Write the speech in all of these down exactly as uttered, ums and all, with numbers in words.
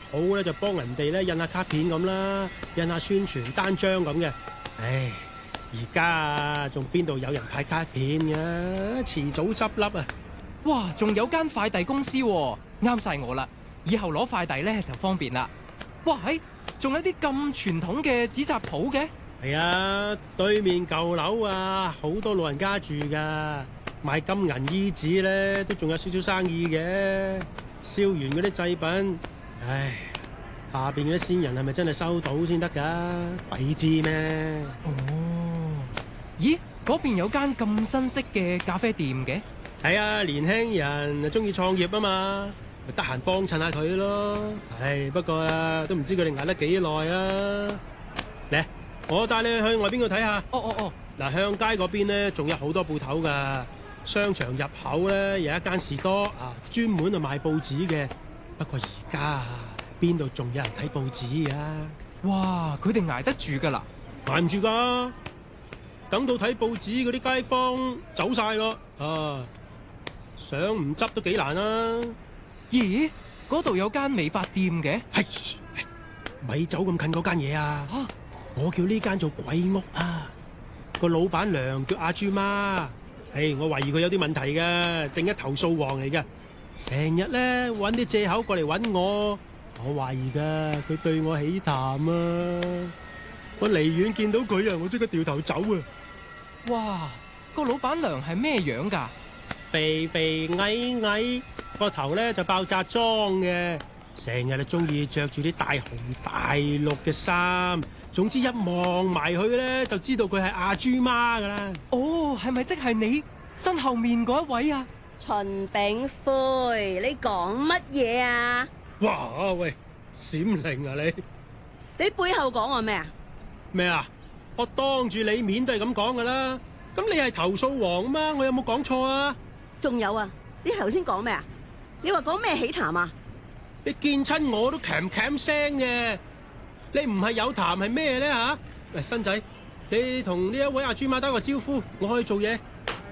好咧就幫人哋咧印下卡片咁啦，印下宣傳單張咁嘅。唉，而家啊仲邊度有人派卡片嘅？遲早執笠啊！ 哇，仲有間快遞公司喎，啱晒我啦！以後攞快遞咧就方便啦。哇，喺仲有啲咁傳統嘅紙紮鋪嘅。 係啊，對面舊樓啊，好多老人家住噶，賣金銀衣紙咧都仲有少少生意嘅。燒完嗰啲祭品，唉，下邊嗰啲先人係咪真係收到先得噶？鬼知咩？ 哦，咦，嗰邊有間咁新式嘅咖啡店嘅？ 係啊，年輕人啊中意創業啊嘛，咪得閒幫襯下佢咯。唉，不過啊，都唔知佢哋捱得幾耐啊。嚟，我帶你去外邊度睇下。 哦哦哦， 嗱，向街嗰邊咧，仲有好多鋪頭噶。商場入口咧有一間士多啊，專門啊賣報紙嘅。不過而家啊，邊度仲有人睇報紙啊？ 哇，佢哋捱得住噶啦？ 捱唔住噶，等到睇報紙嗰啲街坊走晒咯。啊，想唔執都幾難啊！ 咦，嗰度有間美髮店嘅？ 係，咪走咁近嗰間嘢啊！ 啊， 我叫呢間做鬼屋啊！個老闆娘叫阿豬媽。唉，我懷疑佢有啲問題嘅，正一投訴王嚟嘅，成日咧揾啲借口過嚟揾我，我懷疑噶佢對我起痰啊！我離遠見到佢啊，我即刻掉頭走啊！ 哇，個老闆娘係咩樣㗎？ 肥肥矮矮，個頭咧就爆炸裝嘅，成日就中意着住啲大紅大綠嘅衫。總之一望埋去咧，就知道佢係阿豬媽噶啦。 哦，係咪即係你身後面嗰一位啊？ 秦炳魁，你講乜嘢啊？ 哇喂，閃靈啊你！ 你背後講我咩啊？ 咩啊？我當住你面都係咁講噶啦。咁你係投訴王啊嘛？我有冇講錯啊？ 仲有啊？你頭先講咩啊？你話講咩起痰啊？ 你見親我都鉗鉗聲嘅。你唔係有痰係咩咧吓？喂，新仔，你同呢一位阿豬媽打個招呼，我可以做嘢。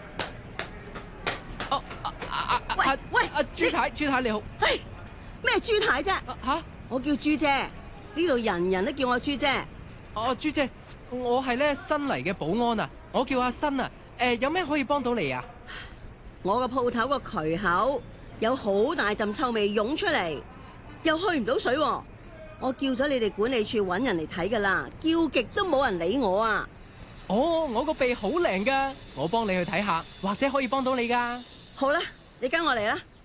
哦，啊啊啊！ 喂喂， 阿朱太，朱太你好。 嘿，咩朱太啫？ 吓， 我叫朱姐，呢度人人都叫我朱姐。 哦，朱姐，我係咧新嚟嘅保安啊，我叫阿新啊。誒，有咩可以幫到你啊？ 我個鋪頭個渠口有好大陣臭味湧出嚟，又去唔到水喎。我叫咗你哋管理處揾人嚟睇噶啦，叫極都冇人理我啊！ 哦，我個鼻好靈噶，我幫你去睇下，或者可以幫到你噶。 好啦，你跟我嚟啦。